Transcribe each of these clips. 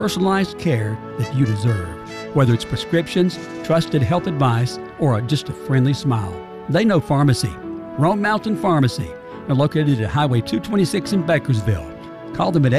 personalized care that you deserve. Whether it's prescriptions, trusted health advice, or just a friendly smile, they know pharmacy. Rome Mountain Pharmacy. They're located at Highway 226 in Bakersville. Call them at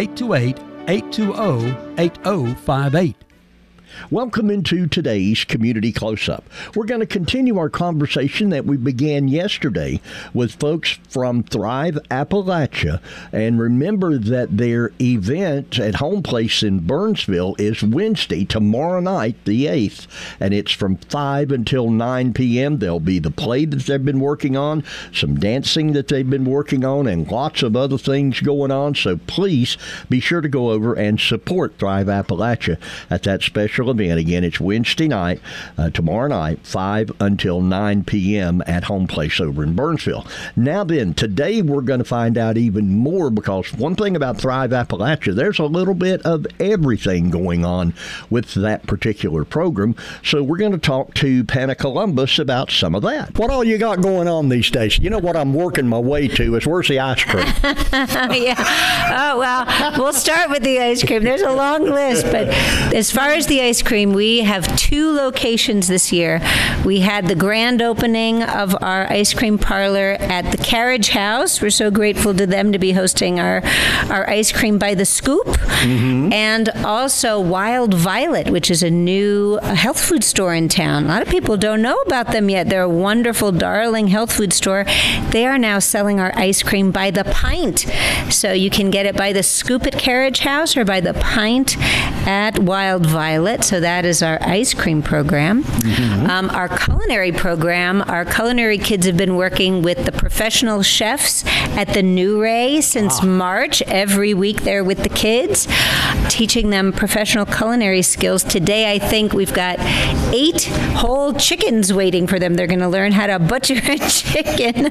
828-820-8058. Welcome into today's Community Close-Up. We're going to continue our conversation that we began yesterday with folks from Thrive Appalachia. And remember that their event at Home Place in Burnsville is Wednesday, tomorrow night, the 8th. And it's from 5 until 9 p.m. There'll be the play that they've been working on, some dancing that they've been working on, and lots of other things going on. So please be sure to go over and support Thrive Appalachia at that special event. Again, it's Wednesday night, tomorrow night, 5 until 9 p.m. at Home Place over in Burnsville. Now then, today we're going to find out even more, because one thing about Thrive Appalachia, there's a little bit of everything going on with that particular program. So we're going to talk to Panna Columbus about some of that. What all you got going on these days? You know what I'm working my way to is, where's the ice cream? Yeah. Oh, well, we'll start with the ice cream. There's a long list, but as far as the ice cream, we have 2 locations this year. We had the grand opening of our ice cream parlor at the Carriage House. We're so grateful to them to be hosting our ice cream by the scoop. Mm-hmm. And also Wild Violet, which is a new health food store in town. A lot of people don't know about them yet. They're a wonderful, darling health food store. They are now selling our ice cream by the pint. So you can get it by the scoop at Carriage House or by the pint at Wild Violet. So that is our ice cream program. Mm-hmm. Our culinary program, our culinary kids have been working with the professional chefs at the New Ray since March. Every week they're with the kids, teaching them professional culinary skills. Today, I think we've got 8 whole chickens waiting for them. They're going to learn how to butcher a chicken.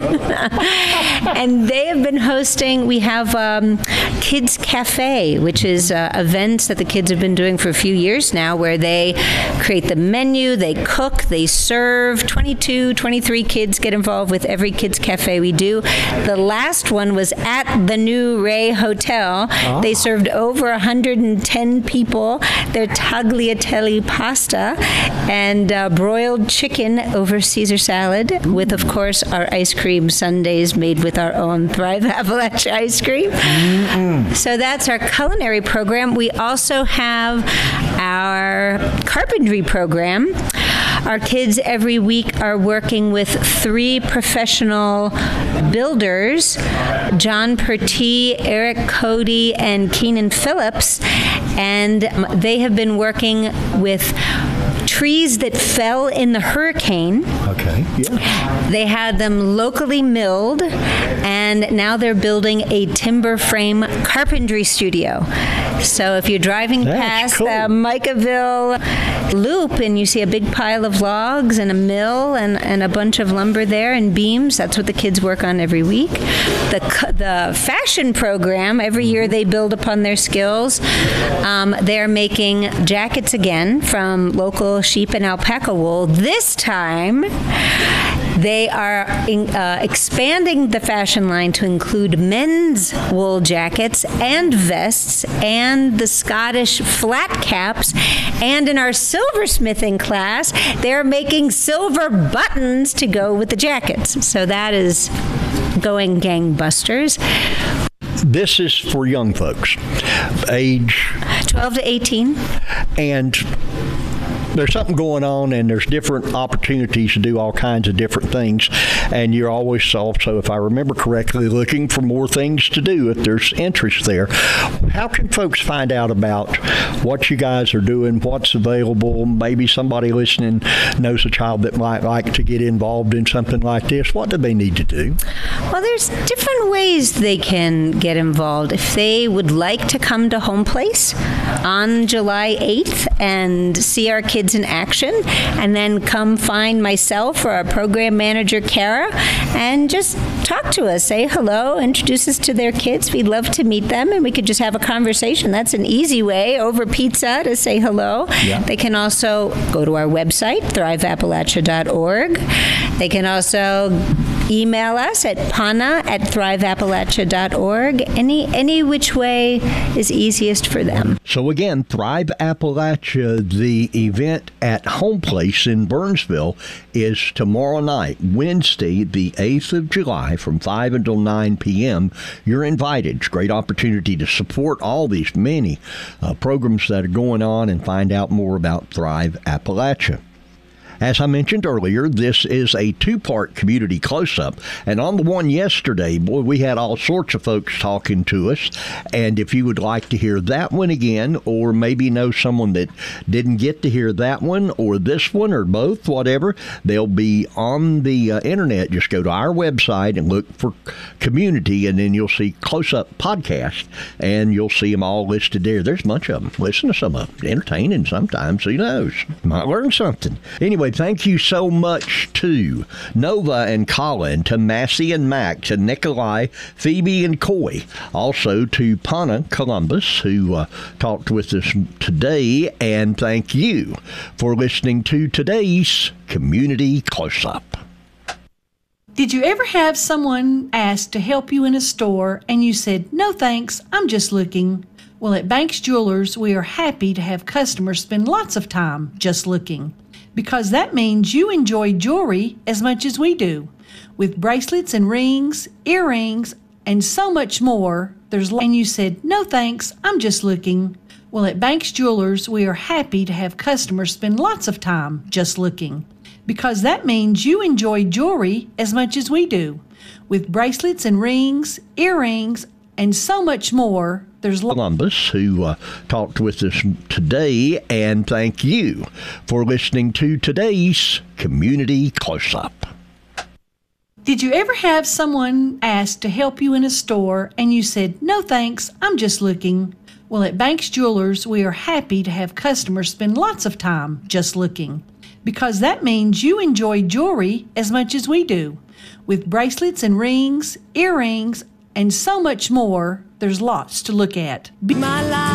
And they have been hosting, we have Kids Cafe, which is events that the kids have been doing for a few years now, where they create the menu, they cook, they serve. 22, 23 kids get involved with every Kids Cafe we do. The last one was at the New Ray Hotel. They served over 110 people their tagliatelle pasta and broiled chicken over Caesar salad with, of course, our ice cream sundaes made with our own Thrive Appalachia ice cream. Mm-hmm. So that's our culinary program. We also have our carpentry program. Our kids every week are working with 3 professional builders, John Pertee, Eric Cody, and Keenan Phillips, and they have been working with trees that fell in the hurricane. Okay. Yeah. They had them locally milled, and now they're building a timber frame carpentry studio. So if you're driving past the Micaville Loop and you see a big pile of logs and a mill and a bunch of lumber there and beams, that's what the kids work on every week. The fashion program, every year they build upon their skills. They're making jackets again from local sheep and alpaca wool. This time, they are expanding the fashion line to include men's wool jackets and vests and the Scottish flat caps. And in our silversmithing class, they're making silver buttons to go with the jackets. So that is going gangbusters. This is for young folks, age 12 to 18. And there's something going on, and there's different opportunities to do all kinds of different things, and you're always also, if I remember correctly, looking for more things to do if there's interest there. How can folks find out about what you guys are doing, what's available? Maybe somebody listening knows a child that might like to get involved in something like this. What do they need to do? Well, there's different ways they can get involved. If they would like to come to Home Place on July 8th and see our kids in action, and then come find myself or our program manager, Kara, and just talk to us, say hello, introduce us to their kids. We'd love to meet them, and we could just have a conversation. That's an easy way over pizza to say hello. Yeah. They can also go to our website, thriveappalachia.org. They can also email us at pana@thriveappalachia.org. Any which way is easiest for them. So again, Thrive Appalachia, the event at Home Place in Burnsville is tomorrow night, Wednesday, the 8th of July, from 5 until 9 p.m. You're invited. It's a great opportunity to support all these many programs that are going on and find out more about Thrive Appalachia. As I mentioned earlier, this is a two-part community close-up. And on the one yesterday, boy, we had all sorts of folks talking to us. And if you would like to hear that one again, or maybe know someone that didn't get to hear that one, or this one, or both, whatever, they'll be on the internet. Just go to our website and look for community, and then you'll see Close-Up Podcast, and you'll see them all listed there. There's a bunch of them. Listen to some of them. Entertaining sometimes. Who knows? Might learn something. Anyway, thank you so much to Nova and Colin, to Massey and Mac, to Nikolai, Phoebe, and Coy. Also to Pana Columbus, who talked with us today. And thank you for listening to today's Community Close-Up. Did you ever have someone ask to help you in a store and you said, "No thanks, I'm just looking"? Well, at Banks Jewelers, we are happy to have customers spend lots of time just looking, because that means you enjoy jewelry as much as we do. With bracelets and rings, earrings, and so much more, and you said, "No thanks, I'm just looking." Well, at Banks Jewelers, we are happy to have customers spend lots of time just looking, because that means you enjoy jewelry as much as we do. With bracelets and rings, earrings, and so much more, Columbus, who talked with us today, and thank you for listening to today's Community Close-Up. Did you ever have someone ask to help you in a store and you said, "No thanks, I'm just looking"? Well, at Banks Jewelers, we are happy to have customers spend lots of time just looking, because that means you enjoy jewelry as much as we do. With bracelets and rings, earrings, and so much more, there's lots to look at.